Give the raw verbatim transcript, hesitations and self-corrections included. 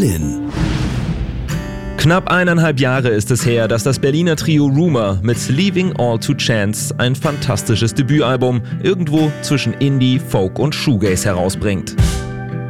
Berlin. Knapp eineinhalb Jahre ist es her, dass das Berliner Trio Rumour mit Leaving All to Chance ein fantastisches Debütalbum irgendwo zwischen Indie, Folk und Shoegaze herausbringt.